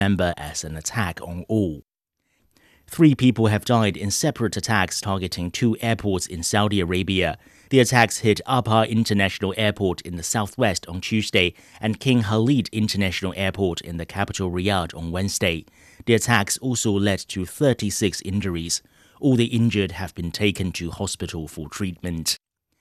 September as an attack on all. 3 people have died in separate attacks targeting 2 airports in Saudi Arabia. The attacks hit Appa International Airport in the southwest on Tuesday and King Khalid International Airport in the capital Riyadh on Wednesday. The attacks also led to 36 injuries. All the injured have been taken to hospital for treatment.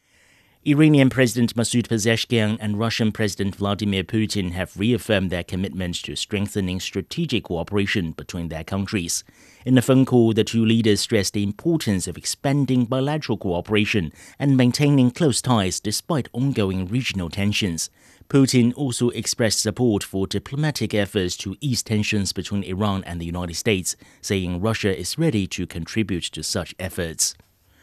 Iranian President Masoud Pezeshkian and Russian President Vladimir Putin have reaffirmed their commitment to strengthening strategic cooperation between their countries. In a phone call, the 2 leaders stressed the importance of expanding bilateral cooperation and maintaining close ties despite ongoing regional tensions. Putin also expressed support for diplomatic efforts to ease tensions between Iran and the United States, saying Russia is ready to contribute to such efforts.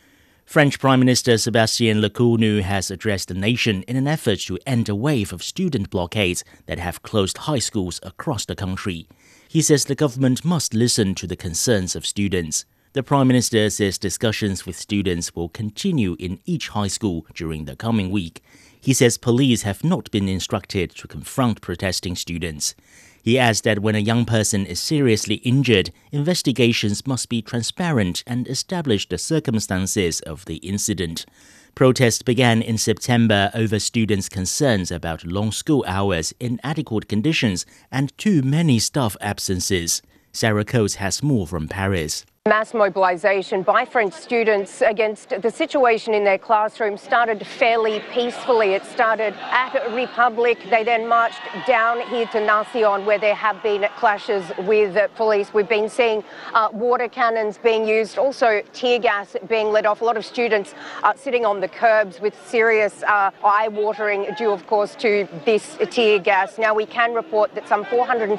French Prime Minister Sébastien Lecornu has addressed the nation in an effort to end a wave of student blockades that have closed high schools across the country. He says the government must listen to the concerns of students. The Prime Minister says discussions with students will continue in each high school during the coming week. He says police have not been instructed to confront protesting students. He adds that when a young person is seriously injured, investigations must be transparent and establish the circumstances of the incident. Protests began in September over students' concerns about long school hours, inadequate conditions, and too many staff absences. Sarah Coates has more from Paris. Mass mobilisation by French students against the situation in their classrooms started fairly peacefully. It started at Republic. They then marched down here to Nation, where there have been clashes with police. We've been seeing water cannons being used, also tear gas being let off. A lot of students sitting on the curbs with serious eye-watering due, of course, to this tear gas. Now, we can report that some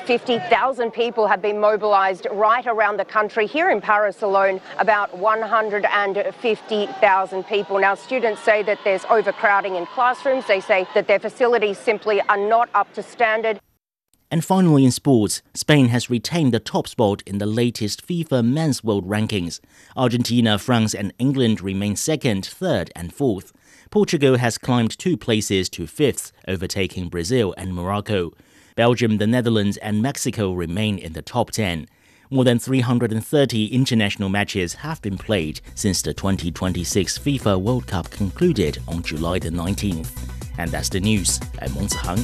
450,000 people have been mobilised right around the country. Here in Paris alone, about 150,000 people. Now, students say that there's overcrowding in classrooms. They say that their facilities simply are not up to standard. And finally in sports, Spain has retained the top spot in the latest FIFA Men's World Rankings. Argentina, France and England remain second, third and fourth. Portugal has climbed 2 places to 5th, overtaking Brazil and Morocco. Belgium, the Netherlands and Mexico remain in the top 10. More than 330 international matches have been played since the 2026 FIFA World Cup concluded on July the 19th. And that's the news. I'm Meng Zihang.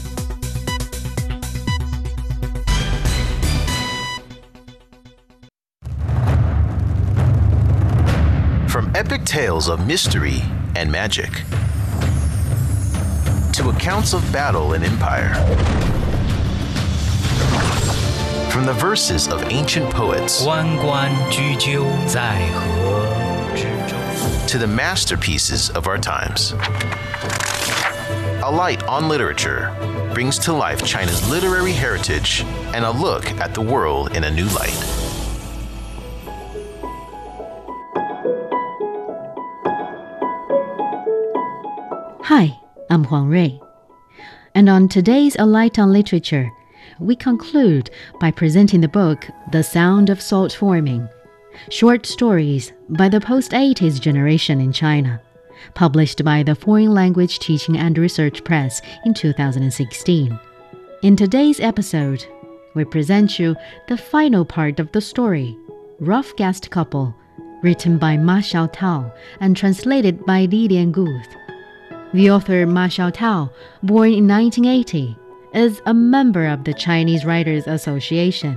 From epic tales of mystery and magic to accounts of battle and empire, from the verses of ancient poets 弯关雎鸠，在河之洲 to the masterpieces of our times. A Light on Literature brings to life China's literary heritage and a look at the world in a new light. Hi, I'm Huang Rui. And on today's A Light on Literature, we conclude by presenting the book The Sound of Salt Forming, short stories by the post-80s generation in China, published by the Foreign Language Teaching and Research Press in 2016. In today's episode, we present you the final part of the story, Rough Guest Couple, written by Ma Xiaotao and translated by Lilian Guth. The author Ma Xiaotao, born in 1980, is a member of the Chinese Writers Association.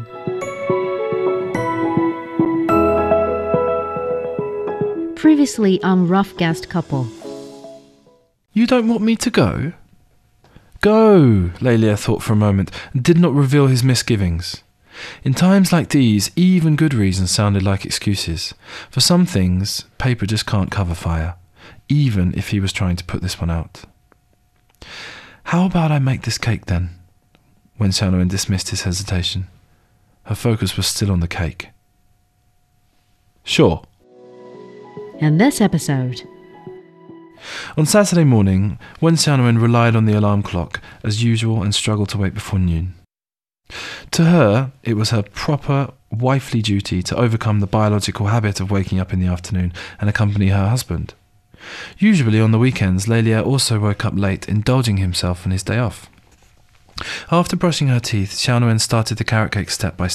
Previously on Rough Guest Couple. You don't want me to go? Go, Lélia thought for a moment, and did not reveal his misgivings. In times like these, even good reasons sounded like excuses. For some things, paper just can't cover fire, even if he was trying to put this one out. How about I make this cake then? Wen Xiaonuan dismissed his hesitation. Her focus was still on the cake. Sure. In this episode, on Saturday morning, Wen Xiaonuan relied on the alarm clock as usual and struggled to wake before noon. To her, it was her proper wifely duty to overcome the biological habit of waking up in the afternoon and accompany her husband. Usually on the weekends, Lélia also woke up late, indulging himself on his day off. After brushing her teeth, Xiaonuan started the carrot cake step by step.